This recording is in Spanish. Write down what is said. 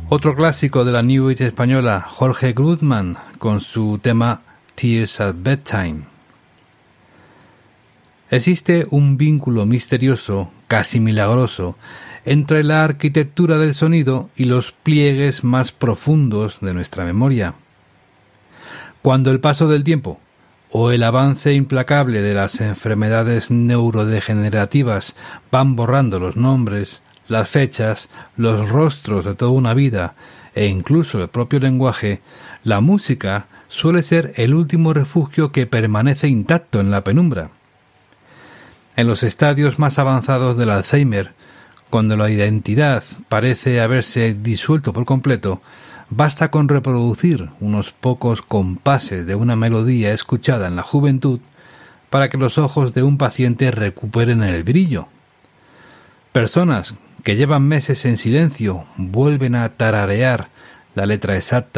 Otro clásico de la New Age española, Jorge Grudman, con su tema Tears at Bedtime. Existe un vínculo misterioso, casi milagroso, entre la arquitectura del sonido y los pliegues más profundos de nuestra memoria. Cuando el paso del tiempo o el avance implacable de las enfermedades neurodegenerativas van borrando los nombres, las fechas, los rostros de toda una vida e incluso el propio lenguaje, la música suele ser el último refugio que permanece intacto en la penumbra. En los estadios más avanzados del Alzheimer, cuando la identidad parece haberse disuelto por completo, basta con reproducir unos pocos compases de una melodía escuchada en la juventud para que los ojos de un paciente recuperen el brillo. Personas que llevan meses en silencio vuelven a tararear la letra exacta